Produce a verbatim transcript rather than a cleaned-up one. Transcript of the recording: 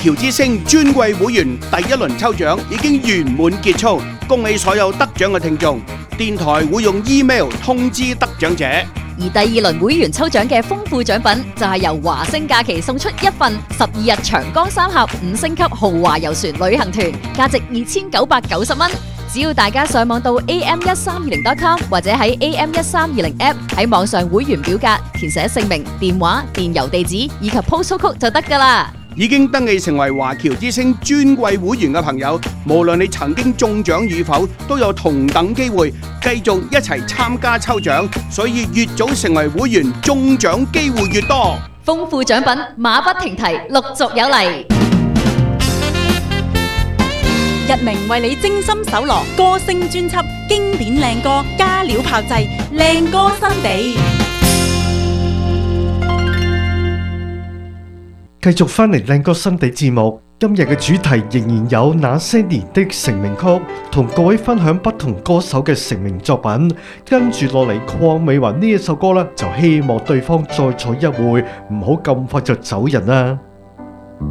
僑之星尊貴會員第一輪抽獎已經圓滿結束，恭喜所有得獎嘅聽眾。電台會用 email 通知得獎者。 而第二輪會員抽獎嘅豐富獎品就係由華星假期送出一份十二日長江三峽五星級豪華遊船旅行團，價值二千九百九十蚊。只要大家上網到 a m 一三二零 dot com 或者喺 a m 一三二零 app 喺網上會員表格填寫姓名、電話、電郵地址以及 postal code 就得㗎喇。 已經登記成為華僑之星尊貴會員嘅朋友，無論你曾經中獎與否，都有同等機會繼續一齊參加抽獎。所以越早成為會員，中獎機會越多。 豐富獎品馬不停蹄，陸續有嚟。 日明為你精心搜羅歌聲專輯，經典靚歌加料炮製，靚歌新地。 繼續返嚟靚歌新地節目，今日嘅主題仍然有那些年的成名曲，同各位分享不同歌手嘅成名作品。跟住落嚟，鄺美雲呢一首歌呢，就希望對方再坐一會，唔好咁快就走人啦。